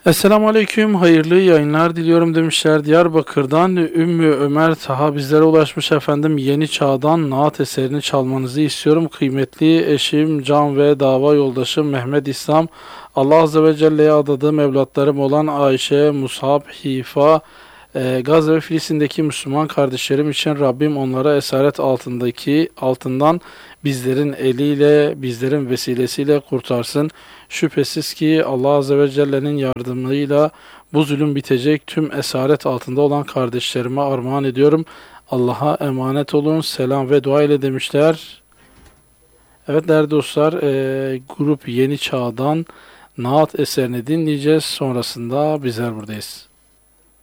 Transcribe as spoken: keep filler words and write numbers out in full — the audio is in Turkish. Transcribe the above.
Esselamu Aleyküm, hayırlı yayınlar diliyorum demişler. Diyarbakır'dan Ümmü Ömer Taha bizlere ulaşmış efendim. Yeni Çağ'dan Naat eserini çalmanızı istiyorum. Kıymetli eşim, can ve dava yoldaşım Mehmet İslam. Allah Azze ve Celle'ye adadığım evlatlarım olan Ayşe, Musab, Hifa, e, Gazze ve Filistin'deki Müslüman kardeşlerim için Rabbim onlara esaret altındaki altından bizlerin eliyle, bizlerin vesilesiyle kurtarsın. Şüphesiz ki Allah Azze ve Celle'nin yardımıyla bu zulüm bitecek. Tüm esaret altında olan kardeşlerime armağan ediyorum. Allah'a emanet olun. Selam ve dua ile demişler. Evet değerli dostlar, e, grup Yeni Çağ'dan Naat eserini dinleyeceğiz. Sonrasında bizler buradayız.